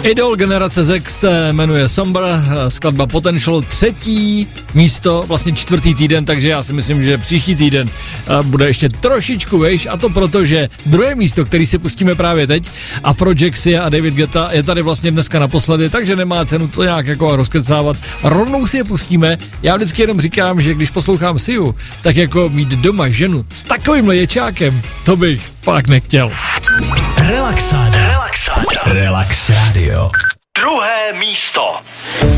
Idol generace Z se jmenuje Somber, skladba Potential, 3. místo, vlastně 4. týden, takže já si myslím, že příští týden bude ještě trošičku vejš, a to proto, že 2. místo, který si pustíme právě teď, Afrojack Sia a David Guetta, je tady vlastně dneska naposledy, takže nemá cenu to nějak jako rozkecávat, rovnou si je pustíme. Já vždycky jenom říkám, že když poslouchám Siu, tak jako mít doma ženu s takovýmhle ječákem, to bych fakt nechtěl. Relax Radio. 2. místo.